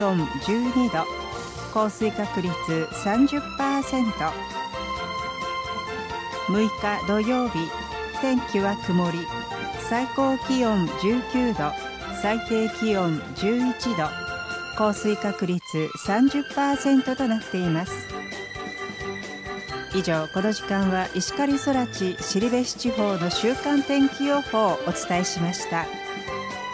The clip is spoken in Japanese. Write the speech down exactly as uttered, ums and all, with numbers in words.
温じゅうにど、降水確率 さんじゅっパーセント。むいか土曜日、天気は曇り、最高気温じゅうきゅうど、最低気温じゅういちど、降水確率 さんじゅっパーセント となっています。以上、この時間は石狩空知後志地方の週間天気予報をお伝えしました。